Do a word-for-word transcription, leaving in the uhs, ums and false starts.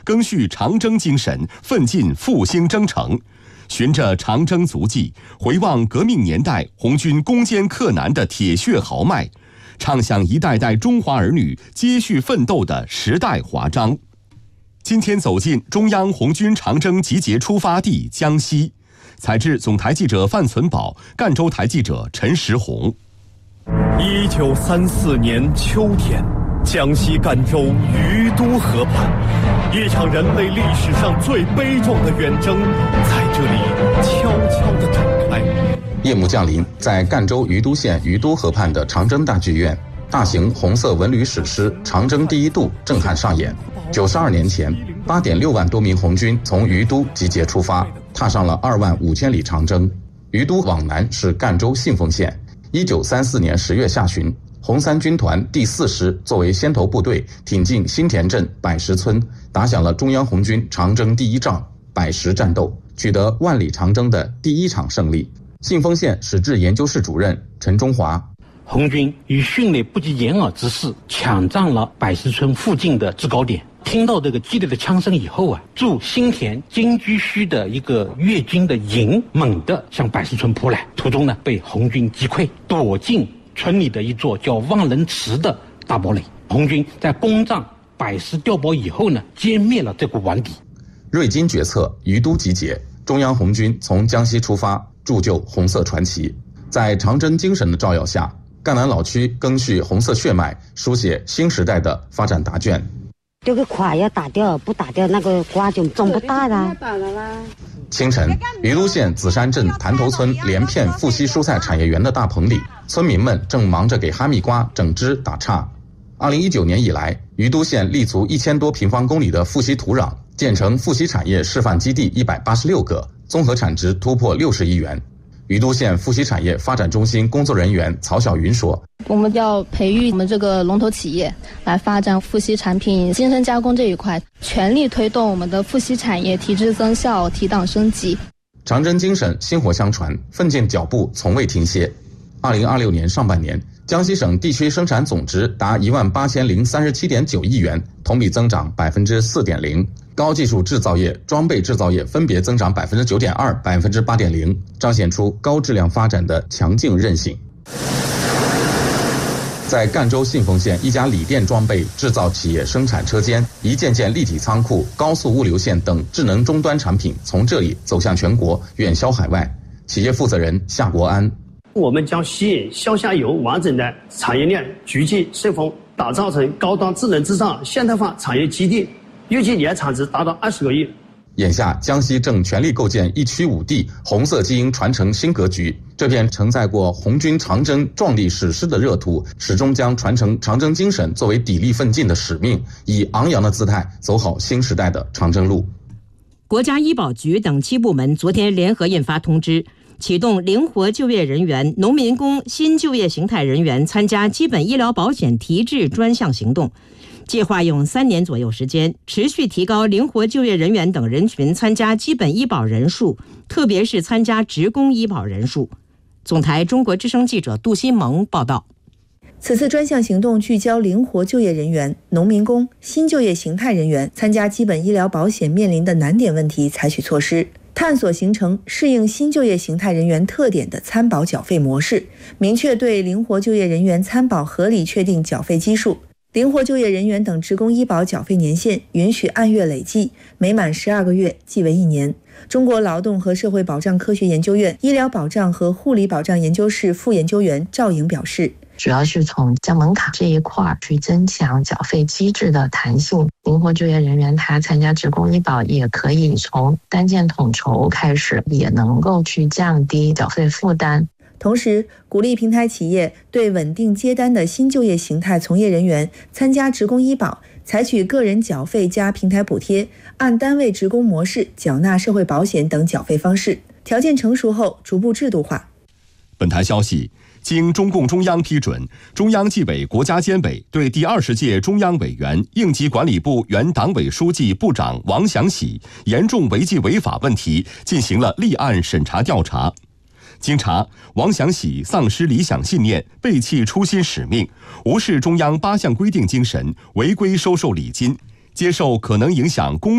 赓续长征精神，奋进复兴征程。循着长征足迹，回望革命年代红军攻坚克难的铁血豪迈，唱响一代代中华儿女接续奋斗的时代华章。今天走进中央红军长征集结出发地江西，采制总台记者范存宝，赣州台记者陈石红。 一九三四年秋天，江西赣州于都河畔，一场人类历史上最悲壮的远征在这里悄悄地展开。 夜幕降临，在赣州于都县于都河畔的长征大剧院，大型红色文旅史诗《长征第一渡》震撼上演。九十二年前，八点六万多名红军从于都集结出发，踏上了二万五千里长征。于都往南是赣州信丰县。一九三四年十月下旬，红三军团第四师作为先头部队，挺进新田镇百石村，打响了中央红军长征第一仗百石战斗，取得万里长征的第一场胜利。信丰县史志研究室主任陈中华： 红军以迅雷不及掩耳之势抢占了百石村附近的制高点。听到这个激烈的枪声以后啊，驻新田金居圩的一个粤军的营猛地向百石村扑来，途中呢被红军击溃，躲进村里的一座叫望人池的大堡垒。红军在攻占百石碉堡以后呢，歼灭了这股顽敌。 瑞金决策，于都集结，中央红军从江西出发，铸就红色传奇。在长征精神的照耀下，赣南老区赓续红色血脉，书写新时代的发展答卷。 这个垮要打掉，不打掉那个瓜就种不大了。 清晨，于都县紫山镇潭头村连片富硒蔬菜产业园的大棚里，村民们正忙着给哈密瓜整枝打杈。二零一九年以来，于都县立足一千多平方公里的富硒土壤，建成富硒产业示范基地一百八十六个，综合产值突破六十亿元。于都县富硒产业发展中心工作人员曹晓云说：“ 我们要培育我们这个龙头企业，来发展富硒产品精深加工这一块，全力推动我们的富硒产业提质增效、提档升级。” 长征精神薪火相传，奋进脚步从未停歇。二零二六年上半年，江西省地区生产总值达一万八千零三十七点九亿元，同比增长百分之四点零。高技术制造业、装备制造业分别增长百分之九点二、百分之八点零，彰显出高质量发展的强劲韧性。在赣州信丰县一家锂电装备制造企业生产车间，一件件立体仓库、高速物流线等智能终端产品从这里走向全国，远销海外。企业负责人夏国安： 我们将吸引销下游完整的产业链，逐渐顺丰打造成高端智能制造现代化产业基地，预计年产值达到二十个亿。 眼下，江西正全力构建一区五地红色基因传承新格局。这片承载过红军长征壮丽史诗的热土，始终将传承长征精神作为砥砺奋进的使命，以昂扬的姿态走好新时代的长征路。 国家医保局等七部门昨天联合印发通知，启动灵活就业人员、农民工新就业形态人员参加基本医疗保险提质专项行动。计划用三年左右时间，持续提高灵活就业人员等人群参加基本医保人数，特别是参加职工医保人数。总台中国之声记者杜新萌报道。 此次专项行动聚焦灵活就业人员、农民工、新就业形态人员参加基本医疗保险面临的难点问题，采取措施，探索形成适应新就业形态人员特点的参保缴费模式，明确对灵活就业人员参保合理确定缴费基数。灵活就业人员等职工医保缴费年限允许按月累计，每满十二个月即为一年。中国劳动和社会保障科学研究院医疗保障和护理保障研究室副研究员赵颖表示， 主要是从降门槛这一块去增强缴费机制的弹性。灵活就业人员他参加职工医保也可以从单件统筹开始，也能够去降低缴费负担。 同时，鼓励平台企业对稳定接单的新就业形态从业人员参加职工医保，采取个人缴费加平台补贴、按单位职工模式缴纳社会保险等缴费方式，条件成熟后逐步制度化。 本台消息，经中共中央批准，中央纪委国家监委对第二十届中央委员、应急管理部原党委书记、部长王祥喜严重违纪违法问题进行了立案审查调查。经查，王祥喜丧失理想信念，背弃初心使命，无视中央八项规定精神，违规收受礼金，接受可能影响公